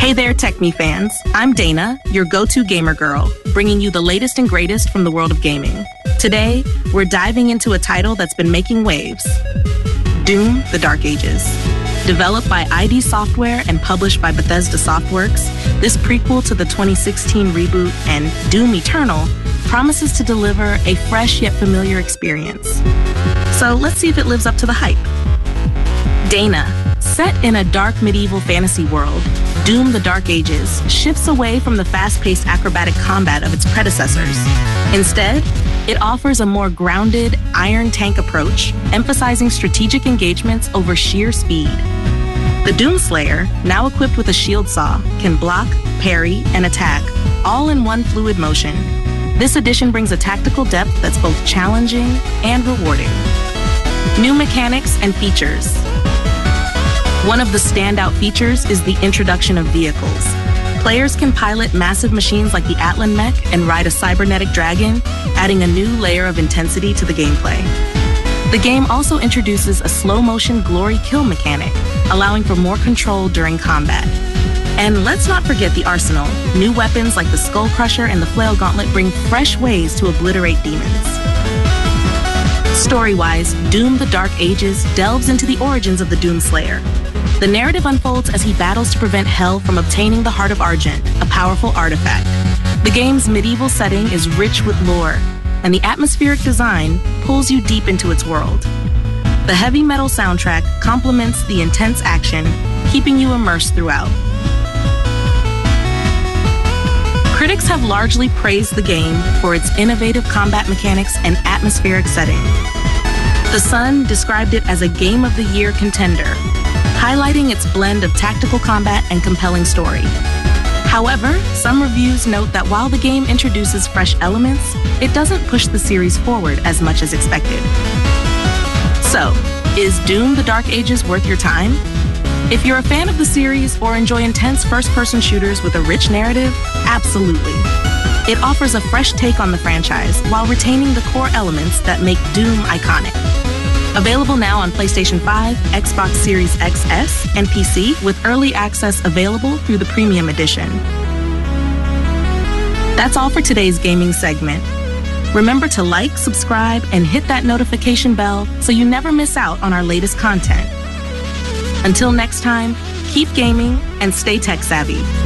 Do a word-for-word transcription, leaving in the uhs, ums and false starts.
Hey there, Tech Me fans. I'm Dana, your go-to gamer girl, bringing you the latest and greatest from the world of gaming. Today, we're diving into a title that's been making waves. Doom: The Dark Ages. Developed by I D Software and published by Bethesda Softworks, this prequel to the twenty sixteen reboot and Doom Eternal promises to deliver a fresh yet familiar experience. So let's see if it lives up to the hype. Dana, set in a dark medieval fantasy world, Doom: The Dark Ages shifts away from the fast-paced acrobatic combat of its predecessors. Instead, it offers a more grounded, iron tank approach, emphasizing strategic engagements over sheer speed. The Doomslayer, now equipped with a shield saw, can block, parry, and attack, all in one fluid motion. This addition brings a tactical depth that's both challenging and rewarding. New mechanics and features. One of the standout features is the introduction of vehicles. Players can pilot massive machines like the Atlan mech and ride a cybernetic dragon, adding a new layer of intensity to the gameplay. The game also introduces a slow-motion glory kill mechanic, allowing for more control during combat. And let's not forget the arsenal. New weapons like the Skull Crusher and the Flail Gauntlet bring fresh ways to obliterate demons. Story-wise, Doom: The Dark Ages delves into the origins of the Doomslayer. The narrative unfolds as he battles to prevent Hell from obtaining the Heart of Argent, a powerful artifact. The game's medieval setting is rich with lore, and the atmospheric design pulls you deep into its world. The heavy metal soundtrack complements the intense action, keeping you immersed throughout. Critics have largely praised the game for its innovative combat mechanics and atmospheric setting. The Sun described it as a Game of the Year contender, highlighting its blend of tactical combat and compelling story. However, some reviews note that while the game introduces fresh elements, it doesn't push the series forward as much as expected. So, is Doom: The Dark Ages worth your time? If you're a fan of the series or enjoy intense first-person shooters with a rich narrative, absolutely. It offers a fresh take on the franchise while retaining the core elements that make Doom iconic. Available now on PlayStation five, Xbox Series X S, and P C, with early access available through the Premium Edition. That's all for today's gaming segment. Remember to like, subscribe, and hit that notification bell so you never miss out on our latest content. Until next time, keep gaming and stay tech savvy.